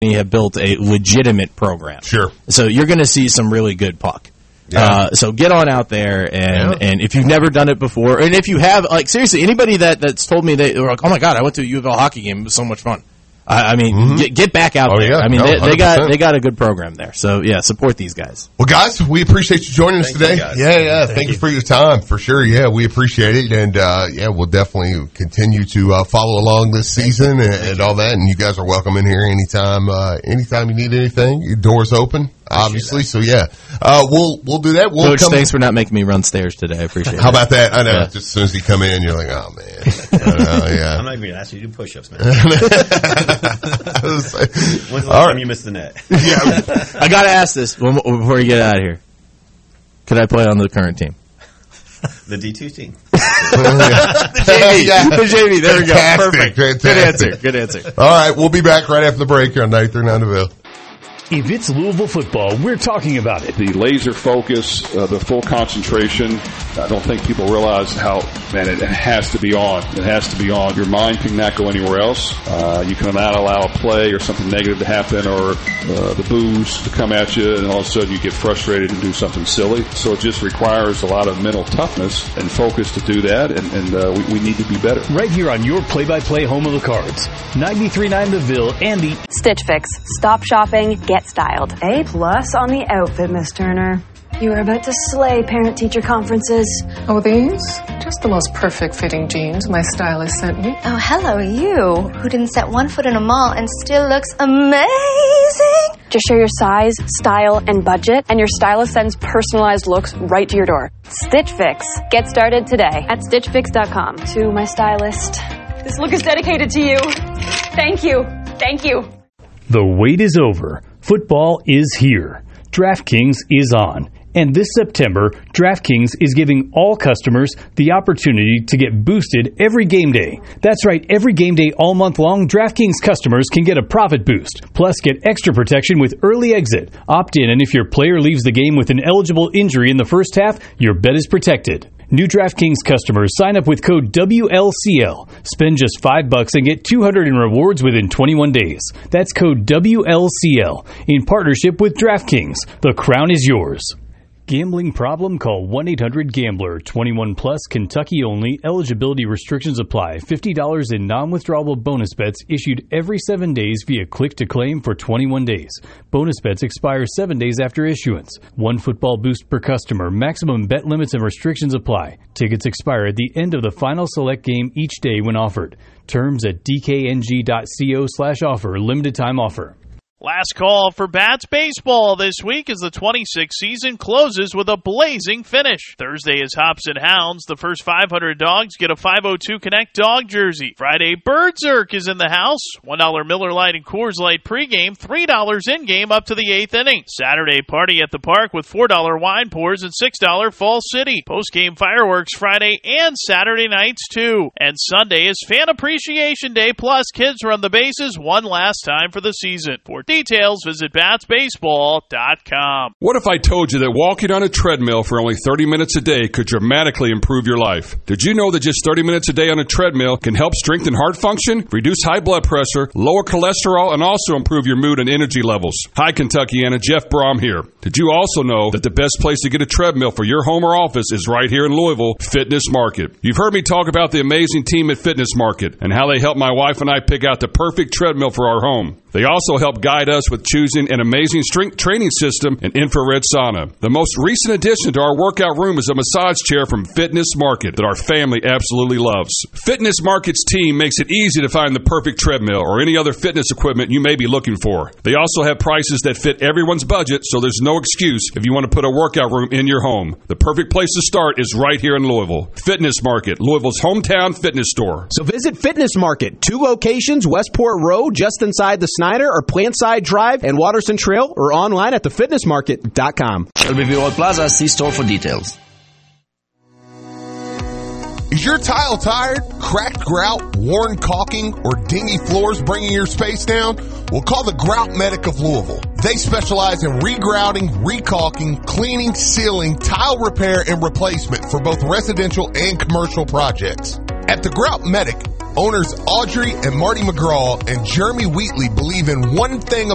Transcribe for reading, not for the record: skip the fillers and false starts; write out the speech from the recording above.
have built a legitimate program. Sure. So you're going to see some really good puck. Yeah. So get on out there, and if you've never done it before, and if you have, like, seriously, anybody that's told me they were like, oh my God, I went to a U of L hockey game, it was so much fun. I mean, get back out there. Yeah. I mean, they got a good program there. So yeah, support these guys. Well, guys, we appreciate you joining us today. Thank Thank you for your time, for sure. Yeah, we appreciate it, and we'll definitely continue to follow along this season and all that. And you guys are welcome in here anytime. Anytime you need anything, your door's open. Obviously, so we'll do that. Coach, thanks for not making me run stairs today. I appreciate it. How about that? I know. Just as soon as you come in, you're like, oh man. I'm not even gonna ask you to do push-ups, man. When's the last time you missed the net? I gotta ask this before you get out of here. Could I play on the current team? The D2 team. The JV. There we go. Fantastic. Perfect. Good answer. All right, we'll be back right after the break here on 93.9 The Ville. If it's Louisville football, we're talking about it. The laser focus, the full concentration. I don't think people realize how, man, it has to be on. It has to be on. Your mind cannot go anywhere else. You cannot allow a play or something negative to happen or the boos to come at you, and all of a sudden you get frustrated and do something silly. So it just requires a lot of mental toughness and focus to do that, and we need to be better. Right here on your play-by-play home of the Cards. 93.9 The Ville and the Stitch Fix. Stop shopping, get styled. A+ on the outfit, Miss Turner. You are about to slay parent-teacher conferences. Oh, these? Just the most perfect fitting jeans my stylist sent me. Oh, hello, you, who didn't set one foot in a mall and still looks amazing. Just share your size, style, and budget, and your stylist sends personalized looks right to your door. Stitch Fix. Get started today at StitchFix.com. To my stylist. This look is dedicated to you. Thank you. Thank you. The wait is over. Football is here. DraftKings is on. And this September, DraftKings is giving all customers the opportunity to get boosted every game day. That's right, every game day all month long, DraftKings customers can get a profit boost. Plus, get extra protection with early exit. Opt in, and if your player leaves the game with an eligible injury in the first half, your bet is protected. New DraftKings customers sign up with code WLCL. Spend just $5 and get $200 in rewards within 21 days. That's code WLCL in partnership with DraftKings. The crown is yours. Gambling problem? Call 1-800-GAMBLER. 21 plus, Kentucky only. Eligibility restrictions apply. $50 in non-withdrawable bonus bets issued every 7 days via click to claim for 21 days. Bonus bets expire 7 days after issuance. One football boost per customer. Maximum bet limits and restrictions apply. Tickets expire at the end of the final select game each day when offered. Terms at dkng.co/offer. Limited time offer. Last call for Bats baseball this week as the 26th season closes with a blazing finish. Thursday is Hops and Hounds. The first 500 dogs get a 502 Connect dog jersey. Friday, Bird Zerk is in the house. $1 Miller Lite and Coors Light pregame, $3 in-game up to the 8th inning. Saturday, Party at the Park with $4 wine pours and $6 Fall City. Postgame fireworks Friday and Saturday nights too. And Sunday is Fan Appreciation Day, plus kids run the bases one last time for the season. For details, visit batsbaseball.com. What if I told you that walking on a treadmill for only 30 minutes a day could dramatically improve your life? Did you know that just 30 minutes a day on a treadmill can help strengthen heart function, reduce high blood pressure, lower cholesterol, and also improve your mood and energy levels? Hi, Kentuckiana. Jeff Brom here. Did you also know that the best place to get a treadmill for your home or office is right here in Louisville, Fitness Market? You've heard me talk about the amazing team at Fitness Market and how they helped my wife and I pick out the perfect treadmill for our home. They also help guide us with choosing an amazing strength training system and infrared sauna. The most recent addition to our workout room is a massage chair from Fitness Market that our family absolutely loves. Fitness Market's team makes it easy to find the perfect treadmill or any other fitness equipment you may be looking for. They also have prices that fit everyone's budget, so there's no excuse if you want to put a workout room in your home. The perfect place to start is right here in Louisville. Fitness Market, Louisville's hometown fitness store. So visit Fitness Market, 2 locations, Westport Road, just inside the Snyder, or Plantside Drive and Watterson Trail, or online at thefitnessmarket.com. LBB Road Plaza, see store for details. Is your tile tired, cracked grout, worn caulking, or dingy floors bringing your space down? Well, call the Grout Medic of Louisville. They specialize in regrouting, recalking, cleaning, sealing, tile repair, and replacement for both residential and commercial projects. At the Grout Medic, owners Audrey and Marty McGraw and Jeremy Wheatley believe in one thing